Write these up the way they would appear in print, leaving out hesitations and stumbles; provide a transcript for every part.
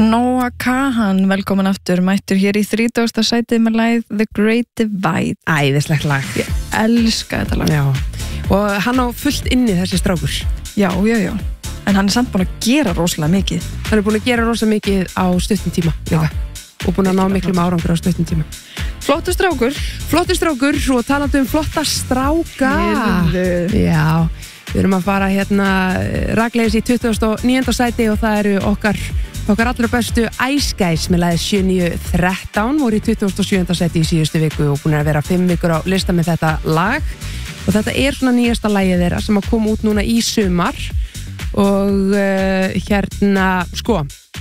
Noah Kahan, velkomin aftur, mættur hér í 30. sætið með lagið The Great Divide. Æðislegt lag. Ég elska þetta lag. Já. Og hann á fullt inni þessi strákur. Já. En hann samt búin að gera rosalega mikið. Hann búin að gera rosalega mikið á stuttum tíma líka. Og búin að ná miklum árangur á stuttum tíma. Flottur strákur. Flottur strákur og talandi flotta stráka. Já. Við erum að fara rakleiðis í 29. sæti og það eru okkar allra bestu Ice Guys með lagið 7913 voru í 27. sæti í síðustu viku og búin að vera 5 vikur á lista með þetta lag og þetta er svona nýjasta lagið þeirra sem að koma út núna í sumar og sko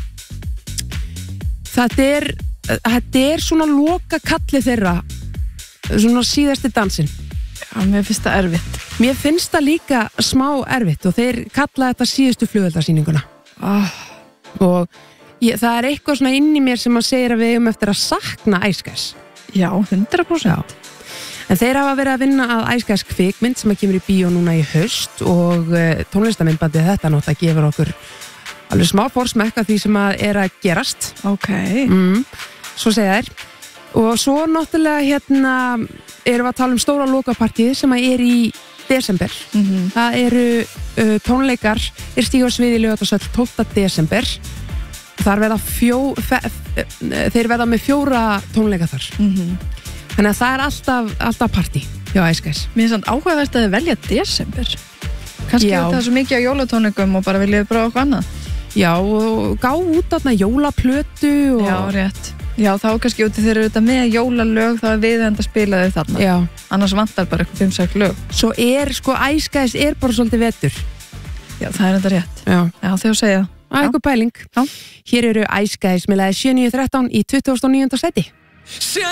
þetta er svona loka kallið þeirra svona síðasti dansinn. Já, mér finnst það erfitt. Mér finnst það líka smá erfitt og þeir kalla þetta síðustu flugeldasýninguna. Og það er eitthvað svona inn í mér sem að segja að við eigum eftir að sakna Ice Guys. Já, 100%. Já. En þeir hafa verið að vinna að Ice Guys kvikmynd sem að kemur í bíó núna í haust og tónlistamindbandið þetta náttúrulega gefur okkur alveg smá forsmekk af því sem að er að gerast. Ok. Svo segja þær. Og svo náttúrulega erum við að tala um stóra lokapartíð sem að er í desember. Það eru tónleikar stíga á sviði í Laugardalshöll 12. desember. Þar verða þeir verða með 4 tónleika þar. Þannig að það er alltaf partí hjá Ice Guys. Mér finnst það áhugavert að þið velja desember. Kannski er það svo mikið á jólatónleikum og bara viljið prófa okkur annað. Já, og gá út þarna jólaplötu og... Já, rétt. Já, þá kannski úti þeir eru þetta með jólalög þá er við enda að spila þau þarna. Já. Annars vantar bara eitthvað 5-6 lög. Svo Ice Guys er bara svolítið vetur. Já, það er þetta rétt. Já, þegar þú segja það. Eitthvað pæling. Já. Hér eru Ice Guys með lagið 7913 í 29. sæti.